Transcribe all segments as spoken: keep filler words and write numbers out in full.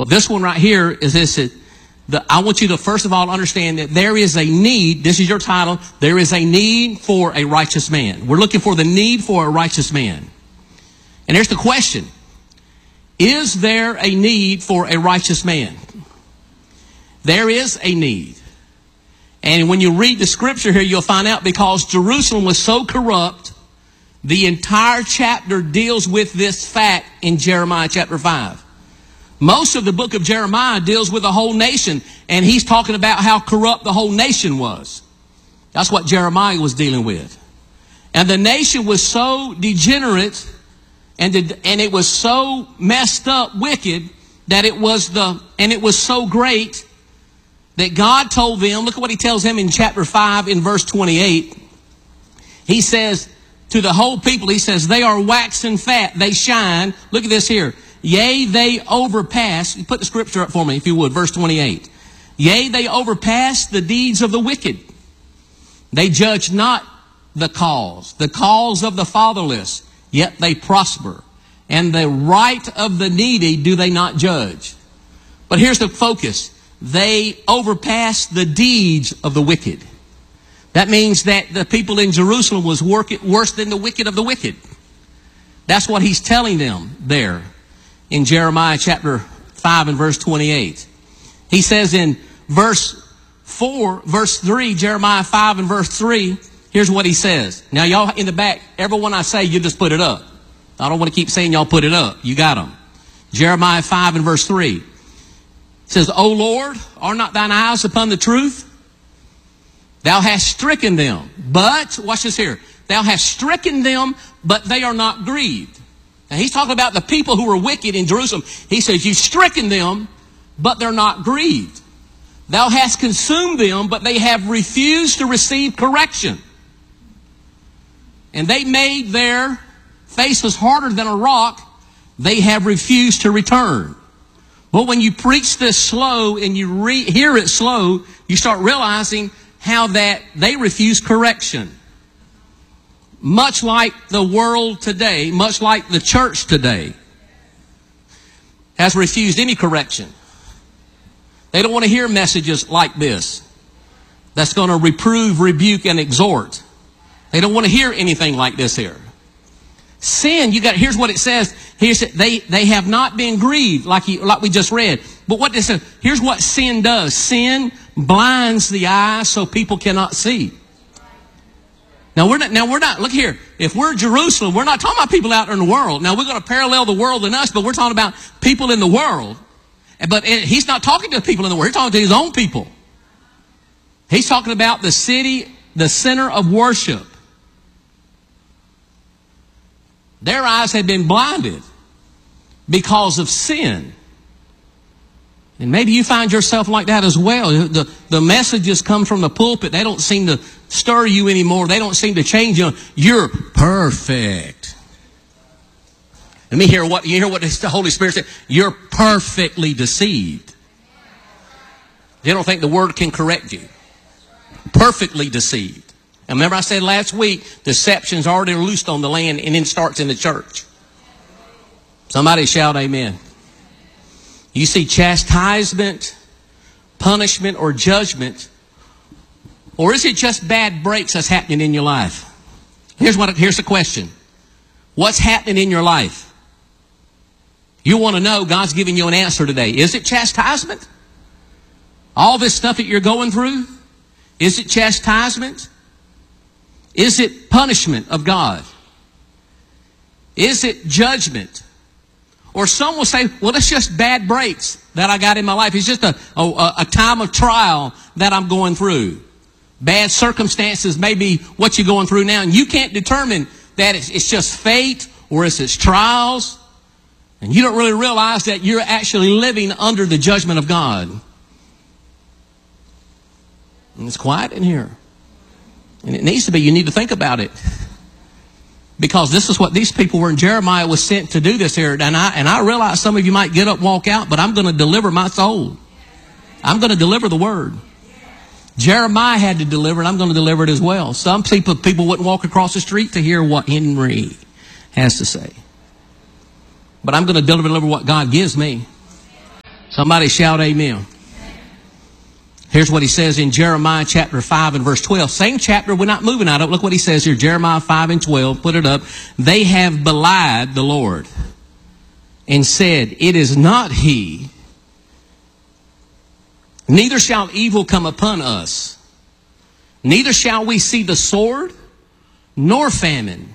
Well, this one right here is this. The, I want you to first of all understand that there is a need. This is your title. There is a need for a righteous man. We're looking for the need for a righteous man. And here's the question. Is there a need for a righteous man? There is a need. And when you read the scripture here, you'll find out because Jerusalem was so corrupt, the entire chapter deals with this fact in Jeremiah chapter five. Most of the book of Jeremiah deals with the whole nation, and he's talking about how corrupt the whole nation was. That's what Jeremiah was dealing with. And the nation was so degenerate, and, the, and it was so messed up, wicked, that it was the, and it was so great that God told them, look at what he tells them in chapter five in verse twenty-eight. He says to the whole people, he says, they are waxen fat, they shine. Look at this here. Yea, they overpass. You put the scripture up for me, if you would. Verse twenty-eight. Yea, they overpass the deeds of the wicked. They judge not the cause, the cause of the fatherless, yet they prosper. And the right of the needy do they not judge. But here's the focus. They overpass the deeds of the wicked. That means that the people in Jerusalem was worse than the wicked of the wicked. That's what he's telling them there. In Jeremiah chapter five and verse twenty-eight. He says in verse four, verse three, Jeremiah five and verse three, here's what he says. Now y'all in the back, everyone I say, you just put it up. I don't want to keep saying y'all put it up. You got them. Jeremiah five and verse three. It says, O Lord, are not thine eyes upon the truth? Thou hast stricken them, but, watch this here, thou hast stricken them, but they are not grieved. Now he's talking about the people who were wicked in Jerusalem. He says, you've stricken them, but they're not grieved. Thou hast consumed them, but they have refused to receive correction. And they made their faces harder than a rock. They have refused to return. But when you preach this slow and you re- hear it slow, you start realizing how that they refuse correction. Much like the world today, much like the church today, has refused any correction. They don't want to hear messages like this that's going to reprove, rebuke, and exhort. They don't want to hear anything like this here. Sin, you got, here's what it says. Here's, they, they have not been grieved, like, he, like we just read. But what this, here's what sin does. Sin blinds the eyes so people cannot see. Now we're not, now we're not, look here, if we're Jerusalem, we're not talking about people out there in the world. Now we're going to parallel the world and us, but we're talking about people in the world. But it, he's not talking to people in the world, he's talking to his own people. He's talking about the city, the center of worship. Their eyes had been blinded because of sin. And maybe you find yourself like that as well. The, the messages come from the pulpit. They don't seem to stir you anymore. They don't seem to change you. You're perfect. Let me hear what you hear what the Holy Spirit said. You're perfectly deceived. They don't think the word can correct you. Perfectly deceived. And remember I said last week, deception's already loosed on the land and it starts in the church. Somebody shout amen. You see chastisement, punishment, or judgment, or is it just bad breaks that's happening in your life? Here's what. Here's the question. What's happening in your life? You want to know, God's giving you an answer today. Is it chastisement? All this stuff that you're going through? Is it chastisement? Is it punishment of God? Is it judgment? Or some will say, well, it's just bad breaks that I got in my life. It's just a, a, a time of trial that I'm going through. Bad circumstances may be what you're going through now. And you can't determine that it's, it's just fate or it's, it's trials. And you don't really realize that you're actually living under the judgment of God. And it's quiet in here. And it needs to be. You need to think about it. Because this is what these people were, and Jeremiah was sent to do this here. And I, and I realize some of you might get up, walk out, but I'm going to deliver my soul. I'm going to deliver the word. Jeremiah had to deliver, and I'm going to deliver it as well. Some people, people wouldn't walk across the street to hear what Henry has to say. But I'm going to deliver what God gives me. Somebody shout amen. Here's what he says in Jeremiah chapter five and verse twelve. Same chapter, we're not moving out of it. Look what he says here, Jeremiah five and twelve. Put it up. They have belied the Lord and said, it is not he. Neither shall evil come upon us. Neither shall we see the sword nor famine.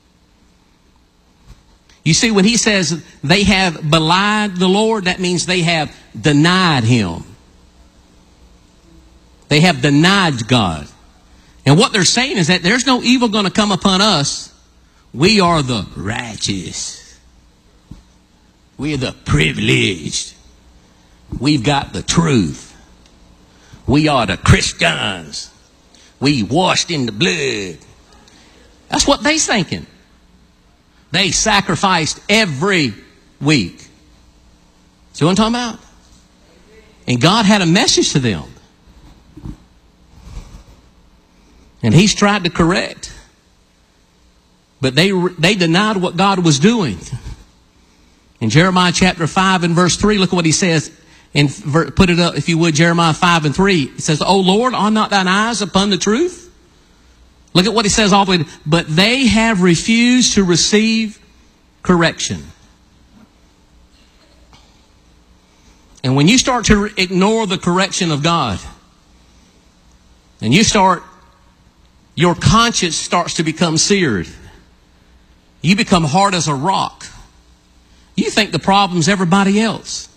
You see, when he says they have belied the Lord, that means they have denied him. They have denied God. And what they're saying is that there's no evil going to come upon us. We are the righteous. We are the privileged. We've got the truth. We are the Christians. We washed in the blood. That's what they're thinking. They sacrificed every week. See what I'm talking about? And God had a message to them. And he's tried to correct. But they they denied what God was doing. In Jeremiah chapter five and verse three, look at what he says. And put it up, if you would, Jeremiah five and three. It says, O Lord, are not thine eyes upon the truth? Look at what he says all the way. But they have refused to receive correction. And when you start to ignore the correction of God, and you start, your conscience starts to become seared. You become hard as a rock. You think the problem's everybody else.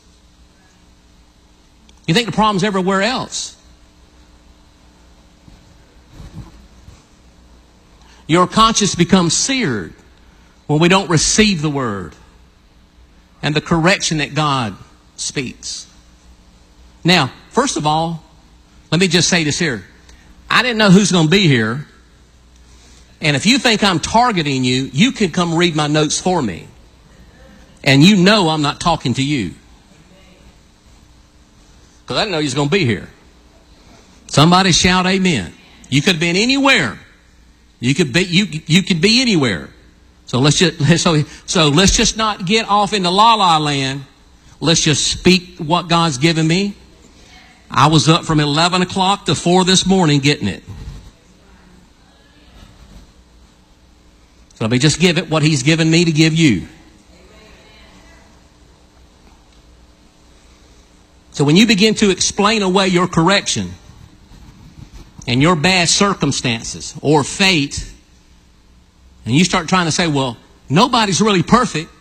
You think the problem's everywhere else. Your conscience becomes seared when we don't receive the word and the correction that God speaks. Now, first of all, let me just say this here. I didn't know who's going to be here. And if you think I'm targeting you, you can come read my notes for me. And you know I'm not talking to you. Because I didn't know you was going to be here. Somebody shout amen. You could have been anywhere. You could be you you could be anywhere. So let's just so so let's just not get off into la la land. Let's just speak what God's given me. I was up from eleven o'clock to four this morning getting it. So let me just give it what he's given me to give you. So when you begin to explain away your correction and your bad circumstances or fate, and you start trying to say, well, nobody's really perfect,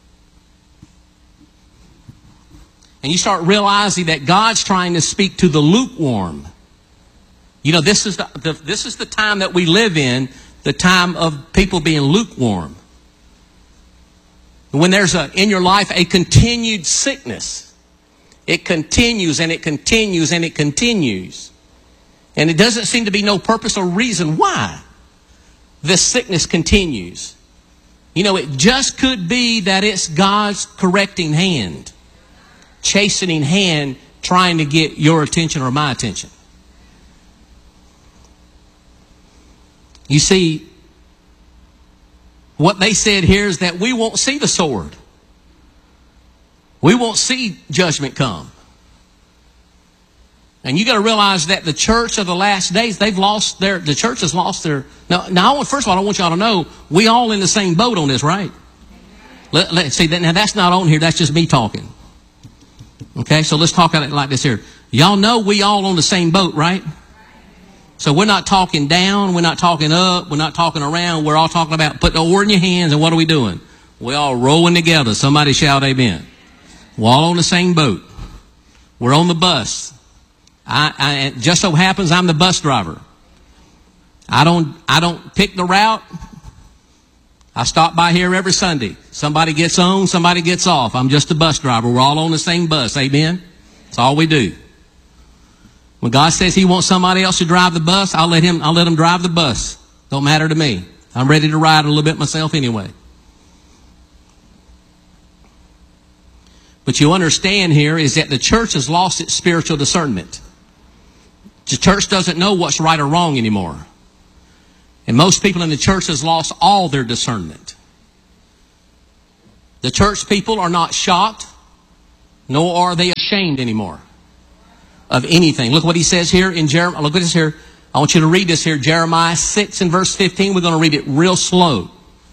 and you start realizing that God's trying to speak to the lukewarm. You know, this is the, the this is the time that we live in, the time of people being lukewarm. When there's a in your life a continued sickness, it continues and it continues and it continues. And it doesn't seem to be no purpose or reason why this sickness continues. You know, it just could be that it's God's correcting hand, chastening hand, trying to get your attention or my attention. You see, what they said here is that we won't see the sword. We won't see judgment come. And you got to realize that the church of the last days, they've lost their, the church has lost their, now, now first of all, I want y'all to know, we all in the same boat on this, right? Let, let, see, now that's not on here, that's just me talking. Okay, so let's talk about it like this here. Y'all know we all on the same boat, right? So we're not talking down, we're not talking up, we're not talking around, we're all talking about putting the oar in your hands, and what are we doing? We're all rolling together. Somebody shout amen. We're all on the same boat. We're on the bus. I, I it just so happens I'm the bus driver. I don't I don't pick the route. I stop by here every Sunday. Somebody gets on, somebody gets off. I'm just a bus driver. We're all on the same bus. Amen? That's all we do. When God says he wants somebody else to drive the bus, I'll let him I'll let him drive the bus. Don't matter to me. I'm ready to ride a little bit myself anyway. But you understand here is that the church has lost its spiritual discernment. The church doesn't know what's right or wrong anymore. And most people in the church has lost all their discernment. The church people are not shocked, nor are they ashamed ashamed anymore of anything. Look what he says here in Jeremiah. Look at this here. I want you to read this here. Jeremiah six and verse fifteen. We're going to read it real slow.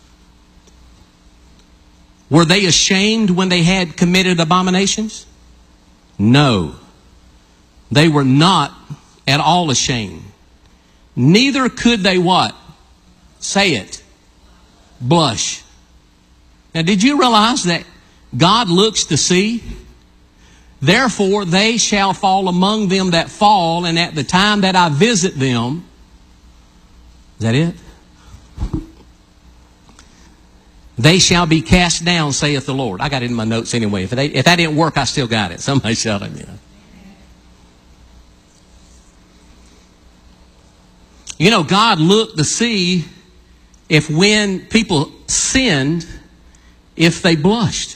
Were they ashamed when they had committed abominations? No. They were not at all ashamed. Neither could they what? Say it. Blush. Now, did you realize that God looks to see? Therefore, they shall fall among them that fall, and at the time that I visit them. Is that it? They shall be cast down, saith the Lord. I got it in my notes anyway. If, they, if that didn't work, I still got it. Somebody shout at me. You know, God looked to see if when people sinned, if they blushed.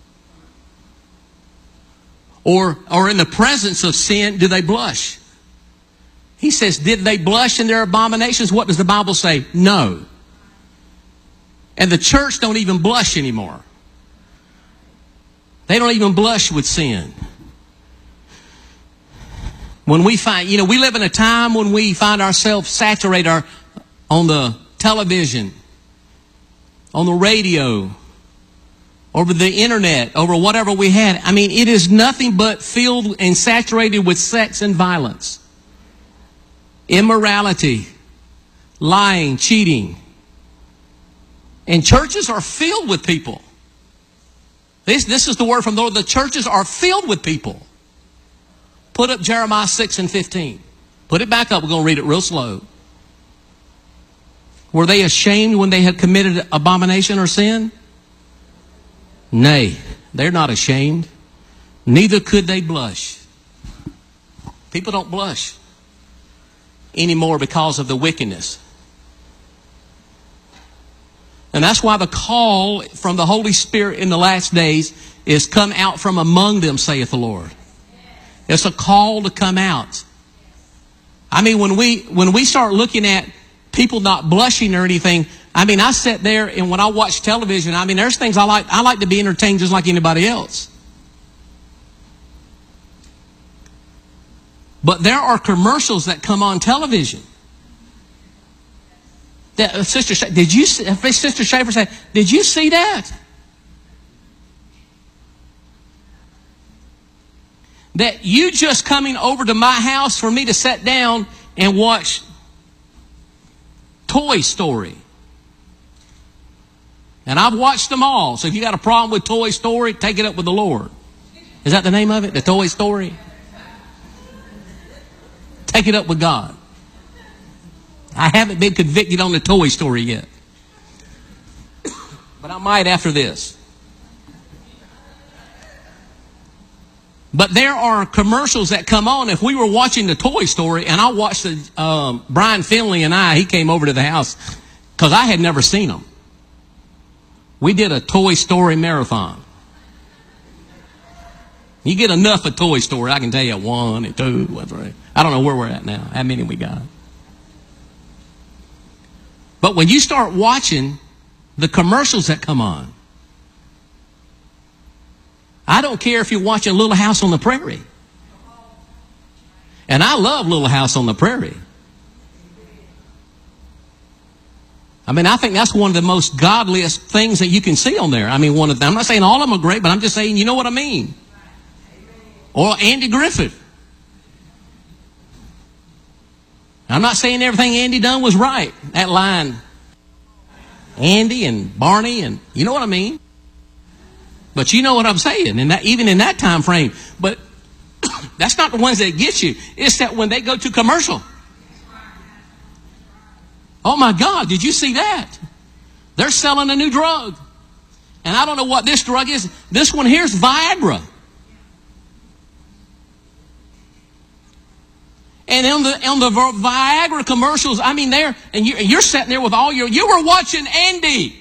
Or, or in the presence of sin, do they blush? He says, did they blush in their abominations? What does the Bible say? No. And the church don't even blush anymore. They don't even blush with sin. When we find, you know, we live in a time when we find ourselves saturated our, on the television, on the radio, over the internet, over whatever we had. I mean, it is nothing but filled and saturated with sex and violence, immorality, lying, cheating. And churches are filled with people. This, this is the word from the Lord. The churches are filled with people. Put up Jeremiah six and fifteen. Put it back up. We're going to read it real slow. Were they ashamed when they had committed abomination or sin? Nay, they're not ashamed. Neither could they blush. People don't blush anymore because of the wickedness. And that's why the call from the Holy Spirit in the last days is come out from among them, saith the Lord. It's a call to come out. I mean, when we when we start looking at people not blushing or anything, I mean, I sit there and when I watch television, I mean, there's things I like. I like to be entertained just like anybody else. But there are commercials that come on television. That, uh, Sister, Sh- did you? See, Sister Schaefer said, "Did you see that? That you just coming over to my house for me to sit down and watch Toy Story." And I've watched them all. So if you got a problem with Toy Story, take it up with the Lord. Is that the name of it? The Toy Story? Take it up with God. I haven't been convicted on the Toy Story yet. But I might after this. But there are commercials that come on. If we were watching the Toy Story, and I watched the, um, Brian Finley and I, he came over to the house because I had never seen them. We did a Toy Story marathon. You get enough of Toy Story, I can tell you one and two, three. I don't know where we're at now, how many we got. But when you start watching the commercials that come on, I don't care if you're watching Little House on the Prairie. And I love Little House on the Prairie. I mean, I think that's one of the most godliest things that you can see on there. I mean, one of them. I'm not saying all of them are great, but I'm just saying, you know what I mean. Or Andy Griffith. I'm not saying everything Andy done was right. That line, Andy and Barney, and you know what I mean. But you know what I'm saying, and that even in that time frame. But that's not the ones that get you. It's that when they go to commercial. Oh my God, did you see that? They're selling a new drug. And I don't know what this drug is. This one here's Viagra. And on the, on the Viagra commercials, I mean, there, and you, you're sitting there with all your, you were watching Andy.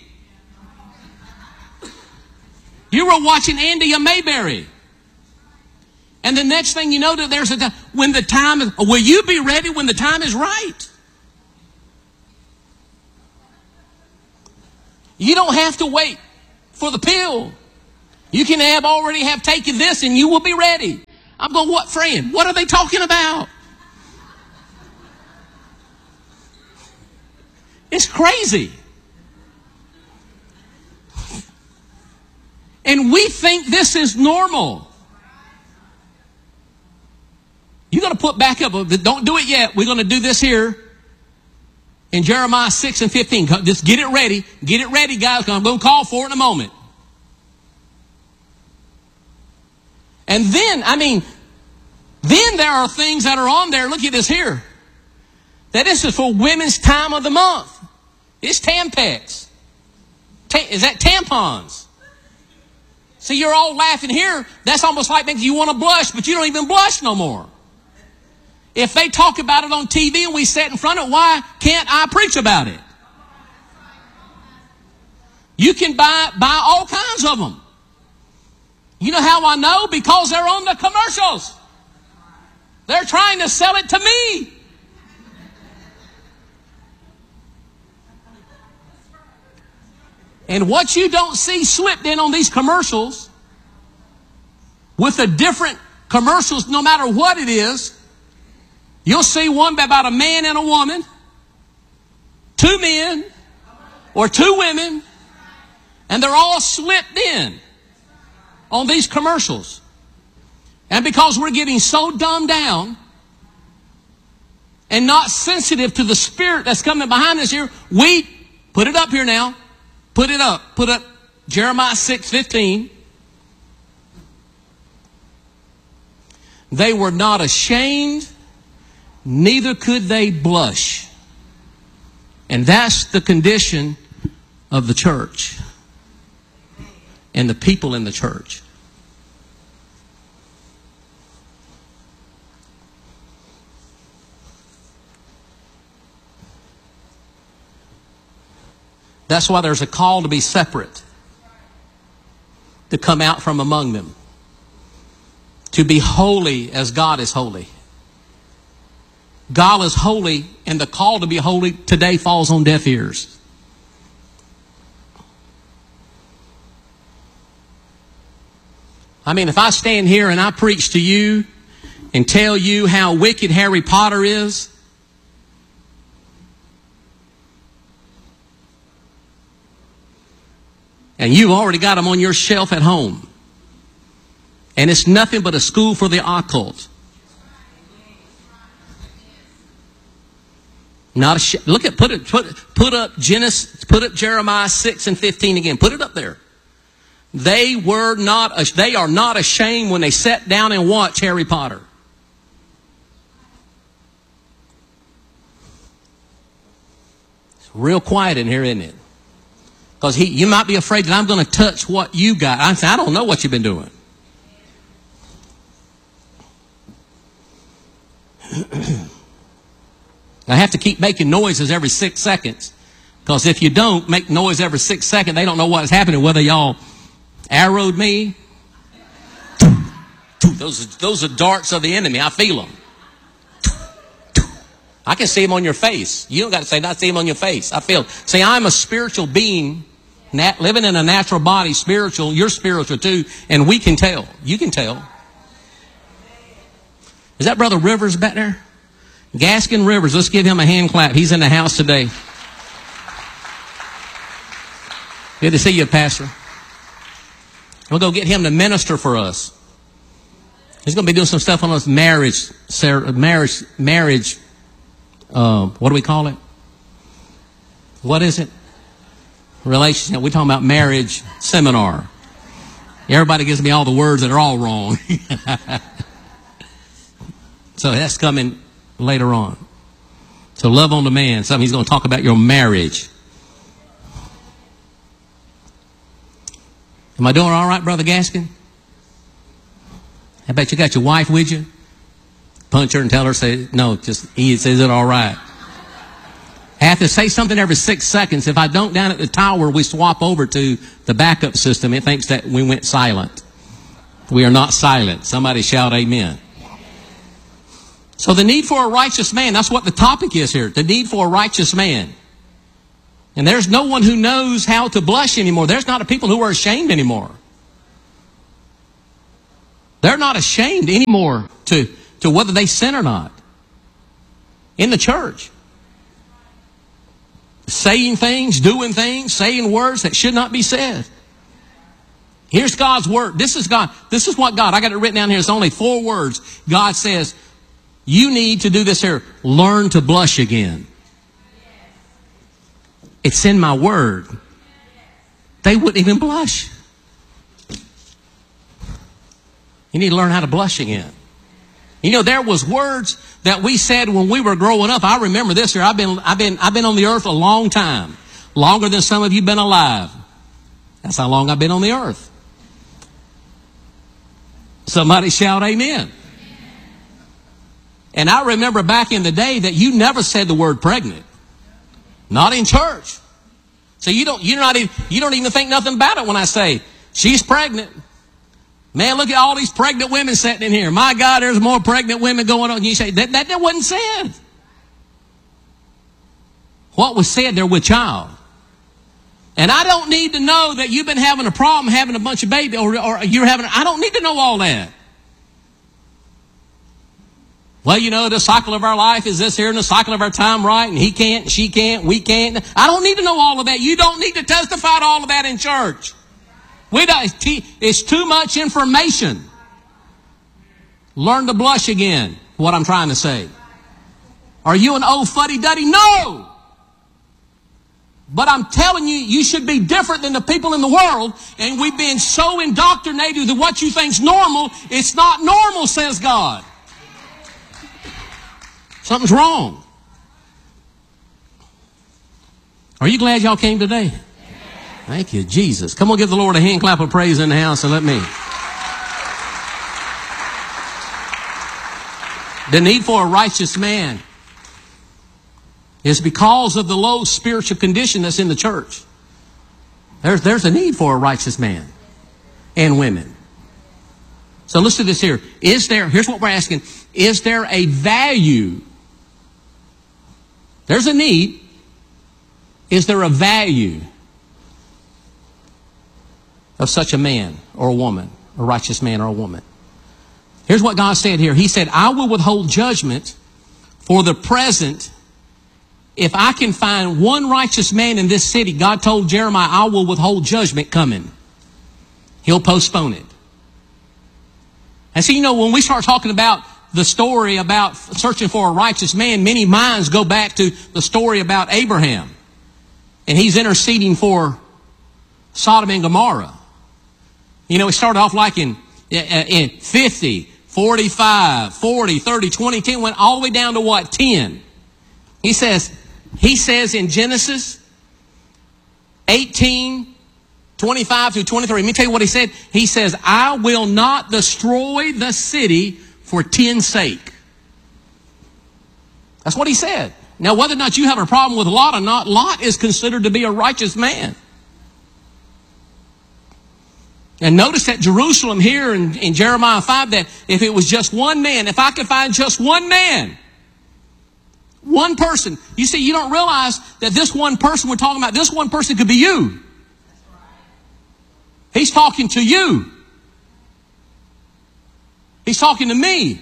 You were watching Andy and Mayberry. And the next thing you know, that there's a time, when the time is, will you be ready when the time is right? You don't have to wait for the pill. You can have already have taken this and you will be ready. I'm going, what, friend? What are they talking about? It's crazy. And we think this is normal. You're going to put back up, don't do it yet. We're going to do this here in Jeremiah six and fifteen. Just get it ready. Get it ready, guys. I'm going to call for it in a moment. And then, I mean, then there are things that are on there. Look at this here. That this is for women's time of the month. It's Tampax. Ta- is that tampons? See, you're all laughing here. That's almost like making you want to blush, but you don't even blush no more. If they talk about it on T V and we sit in front of it, why can't I preach about it? You can buy, buy all kinds of them. You know how I know? Because they're on the commercials. They're trying to sell it to me. And what you don't see slipped in on these commercials, with the different commercials, no matter what it is, you'll see one about a man and a woman, two men, or two women, and they're all slipped in on these commercials. And because we're getting so dumbed down and not sensitive to the spirit that's coming behind us here, we put it up here now. Put it up. Put up Jeremiah six fifteen. They were not ashamed, neither could they blush. And that's the condition of the church and the people in the church. That's why there's a call to be separate, to come out from among them, to be holy as God is holy. God is holy, and the call to be holy today falls on deaf ears. I mean, if I stand here and I preach to you and tell you how wicked Harry Potter is, and you've already got them on your shelf at home, and it's nothing but a school for the occult. Not a sh- look at put it put put up Genesis, put up Jeremiah six and fifteen again. Put it up there. They were not. They are not ashamed when they sat down and watch Harry Potter. It's real quiet in here, isn't it? Because he, you might be afraid that I'm going to touch what you got. I say, I don't know what you've been doing. I have to keep making noises every six seconds. Because if you don't make noise every six seconds, they don't know what's happening, whether y'all arrowed me. Those, those are darts of the enemy. I feel them. I can see them on your face. You don't got to say, not see them on your face. I feel. See, I'm a spiritual being, nat, living in a natural body, spiritual. You're spiritual too, and we can tell. You can tell. Is that Brother Rivers back there? Gaskin Rivers. Let's give him a hand clap. He's in the house today. Good to see you, Pastor. We'll go get him to minister for us. He's going to be doing some stuff on us marriage, marriage, marriage. Uh, what do we call it? What is it? Relationship. We're talking about marriage seminar. Everybody gives me all the words that are all wrong. So that's coming later on. So love on demand. Something he's going to talk about your marriage. Am I doing all right, Brother Gaskin? I bet you got your wife with you. Punch her and tell her, say, no, just, he says it all right. I have to say something every six seconds. If I don't, down at the tower, we swap over to the backup system. It thinks that we went silent. We are not silent. Somebody shout amen. So the need for a righteous man, that's what the topic is here. The need for a righteous man. And there's no one who knows how to blush anymore. There's not a people who are ashamed anymore. They're not ashamed anymore to, to whether they sin or not. In the church. Saying things, doing things, saying words that should not be said. Here's God's word. This is God. This is what God, I got it written down here. It's only four words. God says, you need to do this here. Learn to blush again. It's in my word. They wouldn't even blush. You need to learn how to blush again. You know, there was words that we said when we were growing up. I remember this here. I've been, I've been, I've been on the earth a long time. Longer than some of you have been alive. That's how long I've been on the earth. Somebody shout amen. And I remember back in the day that you never said the word pregnant. Not in church. So you don't, you're not even, you don't even think nothing about it when I say, she's pregnant. Man, look at all these pregnant women sitting in here. My God, there's more pregnant women going on. You say, that, that, that wasn't said. What was said there with child? And I don't need to know that you've been having a problem having a bunch of babies, or, or you're having, I don't need to know all that. Well, you know, the cycle of our life is this here and the cycle of our time, right? And he can't, and she can't, we can't. I don't need to know all of that. You don't need to testify to all of that in church. We don't, it's too much information. Learn to blush again, what I'm trying to say. Are you an old fuddy-duddy? No! But I'm telling you, you should be different than the people in the world. And we've been so indoctrinated that what you think's normal, it's not normal, says God. Something's wrong. Are you glad y'all came today? Thank you, Jesus. Come on, give the Lord a hand clap of praise in the house and let me. The need for a righteous man is because of the low spiritual condition that's in the church. There's, there's a need for a righteous man and women. So listen to this here. Is there, here's what we're asking. Is there a value? There's a need. Is there a value of such a man or a woman, a righteous man or a woman? Here's what God said here. He said, I will withhold judgment for the present. If I can find one righteous man in this city, God told Jeremiah, I will withhold judgment coming. He'll postpone it. And so, you know, when we start talking about the story about searching for a righteous man, many minds go back to the story about Abraham. And he's interceding for Sodom and Gomorrah. You know, it started off like in, in fifty, forty-five, forty, thirty, twenty, ten, went all the way down to what? ten. He says, he says in Genesis eighteen, twenty-five through twenty-three. Let me tell you what he said. He says, I will not destroy the city for ten's sake. That's what he said. Now, whether or not you have a problem with Lot or not, Lot is considered to be a righteous man. And notice that Jerusalem here in, in Jeremiah five, that if it was just one man, if I could find just one man, one person. You see, you don't realize that this one person we're talking about, this one person could be you. He's talking to you. He's talking to me.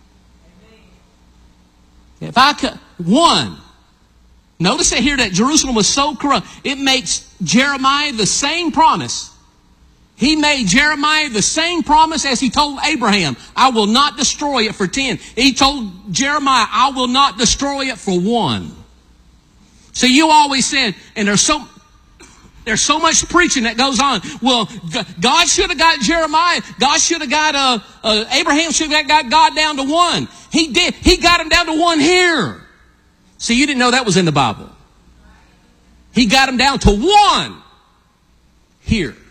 If I could, one. Notice that here that Jerusalem was so corrupt. It makes Jeremiah the same promise. He made Jeremiah the same promise as he told Abraham. I will not destroy it for ten. He told Jeremiah, I will not destroy it for one. So you always said, and there's so, there's so much preaching that goes on. Well, God should have got Jeremiah. God should have got, uh, uh, Abraham should have got God down to one. He did. He got him down to one here. See, you didn't know that was in the Bible. He got him down to one here.